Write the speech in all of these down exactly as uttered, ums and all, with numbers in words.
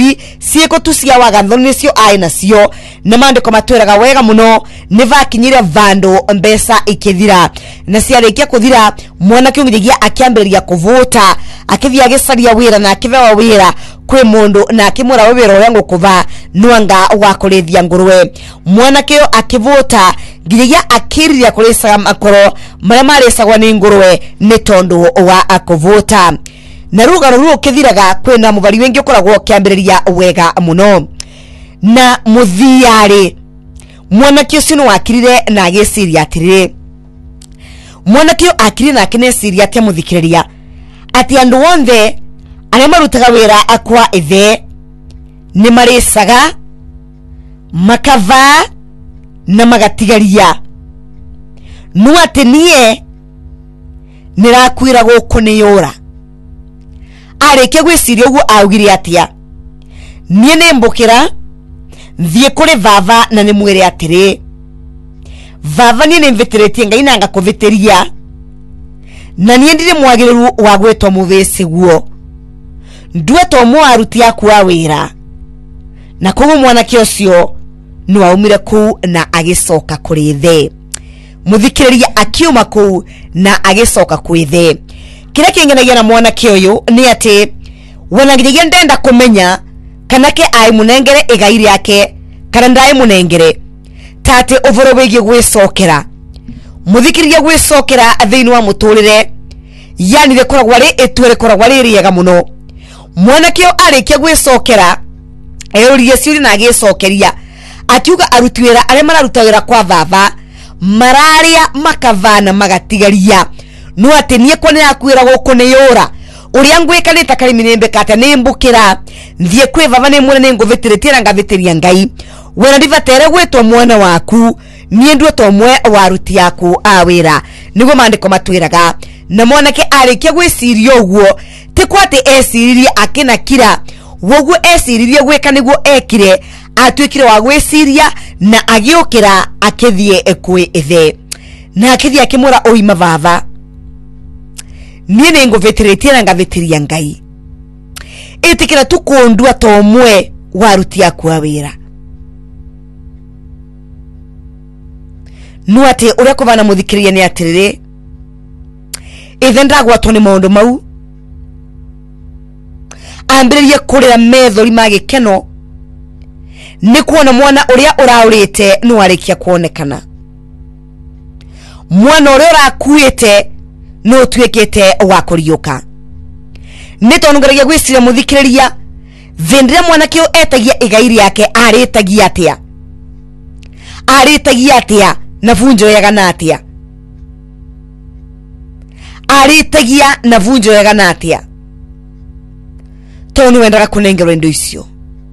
muthi ciiko tu cia wagatho nicio ai nacio na mandiko matweraga wega muno nivakinyire vandu mbesa ikithira na ciarikia kuthira mwana kiungigia akiambiriria kuvota akithia gicaria wira na akivewa wira kwi mundu na akimura wira uria ngukuva nwanga wa kurithia ngurwe mwana kio akivota nginya akiriria kurisa makoro maria marisagwa ni ngurwe ni tondu wa akuvota na ruga ruo kithiraga kwina muvari wengi ukoragwo kiambiriria wega muno na muthiari mwana kio sino wakirire na agiciria atirire mwana kio akiri na kinesiria tia muthikiriria ati andu wonde aria marutaga wira akwa ithe ni marisaga makava na magatigaria nu ati nie nirakwira guku ni yura areke gwiciria uguo augire atia nie ni mbukira thie kuri vava na ni mwire atiri vava nie ni mvitiretie ngai na ngakuvitiria na nie ndire mwagiriru wa gwetwa muvisi guo ndwetwa mwaruti akwa wira na kugu mwana kiocio no aumire ku na agicoka kuri ithe muthikiriria akiuma ku na agicoka ku ithe kira kingenagia na mwana kioyo ni ati wanagiria ndenda kumenya kana ke ai munengere igairi yake kana ndai munengere tate ovoro wege gwicokera muthikiriria gwicokera athini wa muturire yani le koragwa ri etwere koragwa ri riega muno mwana kio arikia gwicokera euriye ciuri na agicokeria akiuga arutwira aria mararutagira kwa vava mararia makavana magatigaria no atenie kwa nirakwira guku ni yura uria ngwikanita kariminimbe kata ni mbukira thie kwi vava ni mwana ni nguvitiritia ngavitiria ngai wena ndivatere gwetwa mwana waku nie ndwetwa mwe waruti yaku awira nigo mandiko matwiraga na mwana ke arikia gwiciria uguo tikwate esiririe akina kira woguo esiririe gweka niguo ekire atwikire wa gwiciria na agiukira akithie ekwe ithe na akithie akimura oima vava nie ni nguvitiritie na ngavitiria ngai itikira tukundua tomwe waruti yaku awira nuate uria kuvana muthikiriria ni atirire ithe ndagwatwo ni maundu mau ambiririe kurira methori magikeno ni kuona mwana uria uraurite no arikia kuonekana mwana uria urakuite no twekete wa kuriuka ni tonungaragia gwiciria muthikiriria vendire mwana kio etagia igairi yake aritagia atia aritagia atia na vunjo yega natia aritagia na vunjo yega natia tonu wendaga kunengera ndo icio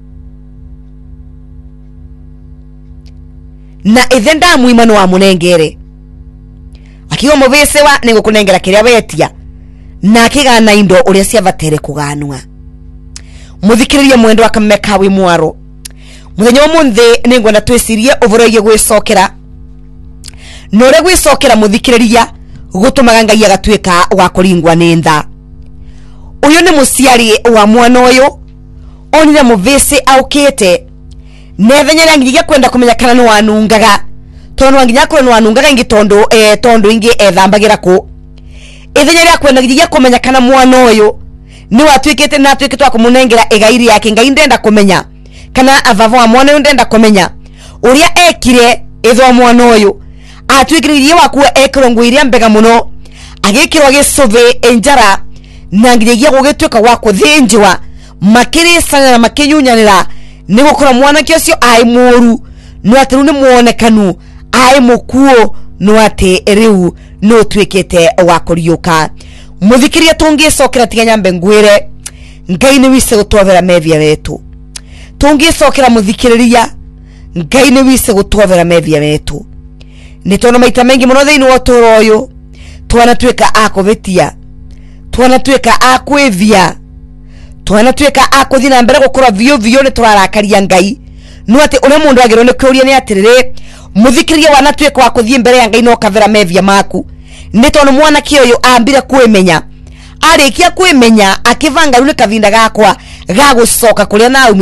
na ithe ndamuima no amunengere akiwa muvisewa ningo kunengera kiria wetia na kigana indo uria ciavatere kuganwa muthikiriria mwendo akameka wi mwaro muthenya omunthe ningo na twicirie uvoroye gwicokera no ria gwicokera muthikiriria gutumaga ngai agatwika wa kuringwa ni ntha uyu ni muciari wa mwana uyu onire muvisi aukite nethenyera nginya kwenda kumenya kana no wanungaga tono nginya kwenda no wanungaga ingi tondo eh tondo ingi ethambagira ku ithenyera kwenda nginya kumenya kana mwana uyu ni watwikite na twikitwa kumunengera igairi yake ngai ndenda kumenya kana avavo wa mwana uyu ndenda kumenya uria ekire ithwa mwana uyu atwikiririe wakuwa ekrongo iria mbega muno agikirwa gicuve enjara na nginya gugitwika wa kuthinjwa makirisana na makinyunyanira ni gukora mwana kiocio ai muru no atiru ni muonekanu ai mukuo no ati riu no twikite wa kuriuka muthikiria tungicokera tiganya mbe ngwire ngai ni wise gutwavera mevia wetu tungicokera muthikiriria ngai ni wise gutwavera mevia wetu ni tono maita mengi muno thiini wa toro uyu twana twika akuvitia twana twika akwivia twana twika akuthina mbere gukora vio vio ni turarakaria ngai no ati une mundu agiro ni kuria ni atirire muthikiriria wana twika akuthie mbere ya ngai no kavera mevia maku ni tono mwana kioyo ambire kwimenya arikia kwimenya akivanga rune kavinda gakwa gagucoka kuria na